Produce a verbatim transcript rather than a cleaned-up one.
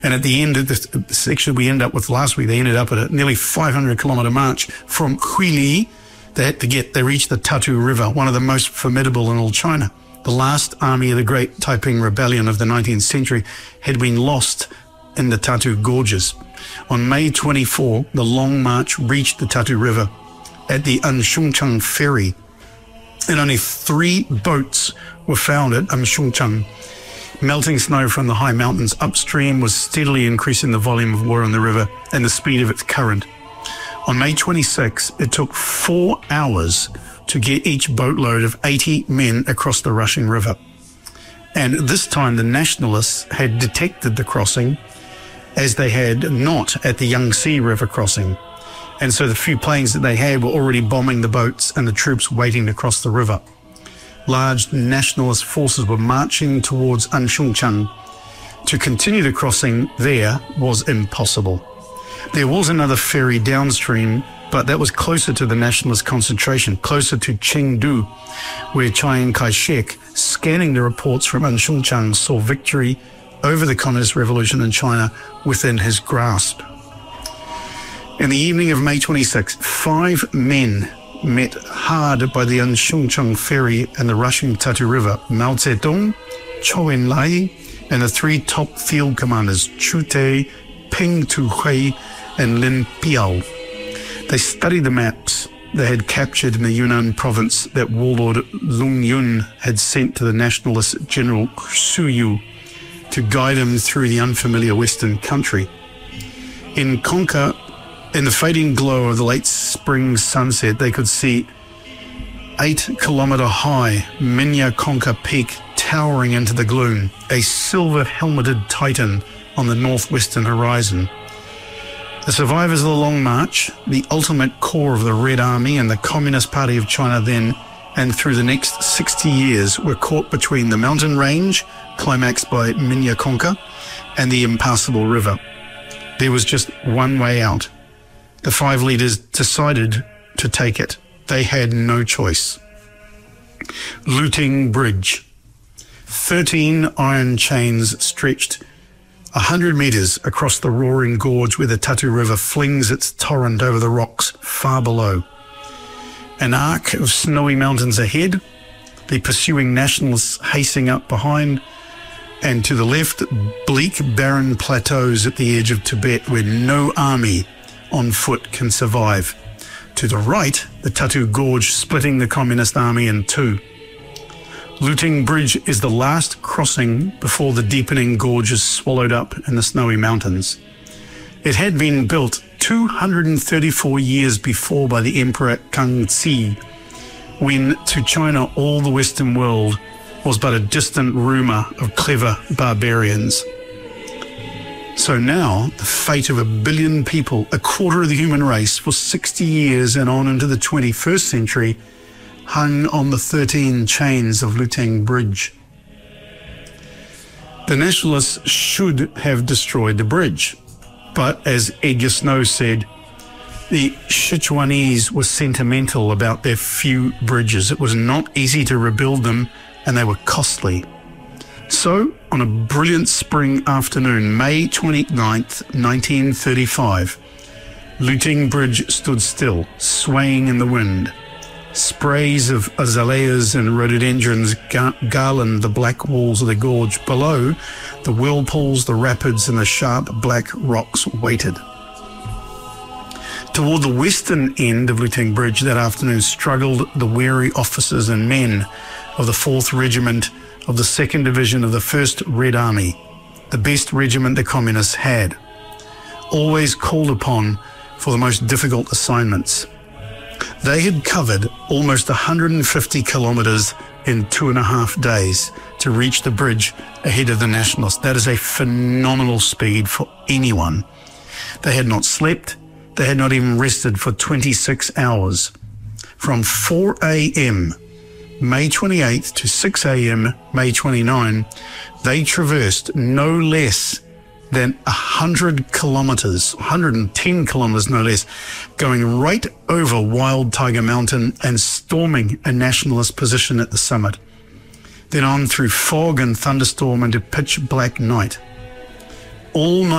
And at the end of the section we ended up with last week, they ended up at a nearly five hundred kilometre march from Huili. They had to get, they reached the Tatu River, one of the most formidable in all China. The last army of the Great Taiping Rebellion of the nineteenth century had been lost in the Tatu Gorges. On May twenty-fourth, the long march reached the Tatu River at the Anshungchang ferry, and only three boats were found at Anshungchang. Melting snow from the high mountains upstream was steadily increasing the volume of water in the river and the speed of its current. On May twenty-sixth, it took four hours to get each boatload of eighty men across the rushing river. And this time the nationalists had detected the crossing, as they had not at the Yangtze River crossing. And so the few planes that they had were already bombing the boats and the troops waiting to cross the river. Large nationalist forces were marching towards Anshungchang. To continue the crossing there was impossible. There was another ferry downstream, but that was closer to the nationalist concentration, closer to Chengdu, where Chiang Kai-shek, scanning the reports from Anshungchang, saw victory over the Communist Revolution in China within his grasp. In the evening of May twenty-sixth, five men met hard by the Anshungchang ferry and the rushing Tatu River: Mao Zedong, Zhou Enlai, and the three top field commanders, Chu Te, Peng Tu-hui, and Lin Piao. They studied the maps they had captured in the Yunnan province that warlord Lung Yun had sent to the nationalist General Su Yu to guide him through the unfamiliar western country. In Konka, in the fading glow of the late spring sunset, they could see eight kilometre high Minya Konka Peak towering into the gloom, a silver helmeted titan on the northwestern horizon. The survivors of the Long March, the ultimate core of the Red Army and the Communist Party of China then and through the next sixty years, were caught between the mountain range, climaxed by Minya Konka, and the impassable river. There was just one way out. The five leaders decided to take it. They had no choice. Luting Bridge. Thirteen iron chains stretched a hundred metres across the roaring gorge where the Tatu River flings its torrent over the rocks far below. An arc of snowy mountains ahead, the pursuing nationalists hacing up behind, and to the left, bleak, barren plateaus at the edge of Tibet where no army on foot can survive. To the right, the Tatu Gorge splitting the Communist Army in two. Luting Bridge is the last crossing before the deepening gorge is swallowed up in the snowy mountains. It had been built two hundred thirty-four years before by the Emperor Kangxi, when to China all the Western world was but a distant rumour of clever barbarians. So now, the fate of a billion people, a quarter of the human race, for sixty years and on into the twenty-first century, hung on the thirteen chains of Luting Bridge. The nationalists should have destroyed the bridge, but as Edgar Snow said, the Sichuanese were sentimental about their few bridges. It was not easy to rebuild them, and they were costly. So, on a brilliant spring afternoon, May twenty-ninth, nineteen thirty-five, Luting Bridge stood still, swaying in the wind. Sprays of azaleas and rhododendrons gar- garland the black walls of the gorge. Below, the whirlpools, the rapids, and the sharp black rocks waited. Toward the western end of Luting Bridge that afternoon struggled the weary officers and men of the fourth Regiment of the second Division of the first Red Army, the best regiment the Communists had, always called upon for the most difficult assignments. They had covered almost one hundred fifty kilometres in two and a half days to reach the bridge ahead of the nationalists. That is a phenomenal speed for anyone. They had not slept. They had not even rested for twenty-six hours. From four a.m. May twenty-eighth to six a.m. May twenty-ninth, they traversed no less than one hundred kilometres, one hundred ten kilometres no less, going right over Wild Tiger Mountain and storming a nationalist position at the summit. Then on through fog and thunderstorm into pitch black night. all